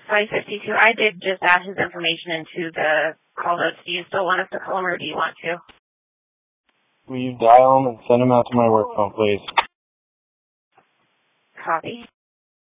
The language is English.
552. I did just add his information into the call notes. Do you still want us to call him, or do you want to? Will you dial him and send him out to my work phone, please? Copy.